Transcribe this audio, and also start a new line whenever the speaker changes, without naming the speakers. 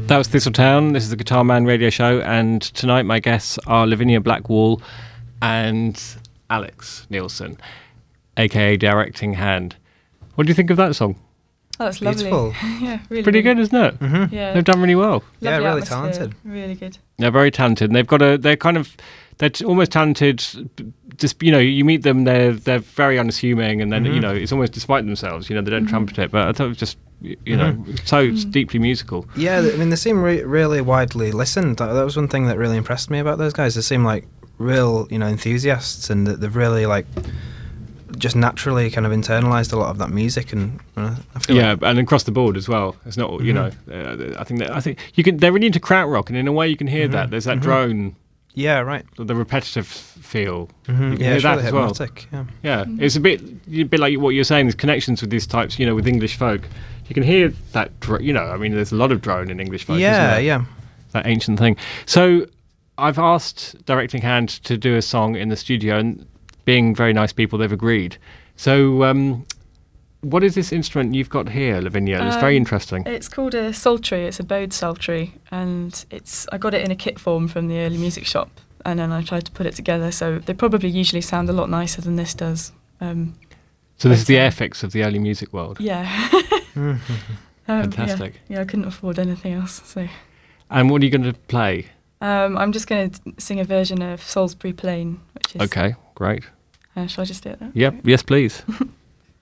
That was Thistletown. This is the Guitar Man radio show, and tonight my guests are Lavinia Blackwall and Alex Nielsen, aka Directing Hand. What do you think of that song?
Oh, that's lovely.
Beautiful.
Yeah, really
Pretty good, isn't it?
Mm-hmm.
Yeah,
They've done really well.
Yeah,
lovely
really
atmosphere,
talented.
Really good.
They're very talented, and they're almost talented. Just, you know, you meet them, they're very unassuming, and then you know, it's almost despite themselves. You know, they don't trumpet it, but I thought it was just, you know, so deeply musical.
Yeah, I mean, they seem really widely listened. That was one thing that really impressed me about those guys. They seem like real, you know, enthusiasts, and that they've really like just naturally kind of internalized a lot of that music, and I feel like,
And across the board as well. It's not, you know, I think you can. They're really into krautrock, and in a way, you can hear that. There's that drone.
yeah, right.
The repetitive feel. You
Yeah,
can hear
it's
that
really
as well.
hypnotic. Yeah.
Yeah, it's a bit like what you're saying. There's connections with these types, you know, with English folk. You can hear that, you know. I mean, there's a lot of drone in English folk.
Yeah,
isn't there?
yeah.
That ancient thing. So, I've asked Directing Hand to do a song in the studio, and being very nice people, they've agreed. So, what is this instrument you've got here, Lavinia? It's very interesting.
It's called a psaltery. It's a bowed psaltery, and I got it in a kit form from the early music shop, and then I tried to put it together. So they probably usually sound a lot nicer than this does.
So this is the Airfix of the early music world.
Yeah.
Fantastic.
Yeah, I couldn't afford anything else. So.
And what are you going to play?
I'm just going to sing a version of Salisbury Plain, which is.
Okay, great.
Shall I just do it now?
Yep. Yes, please.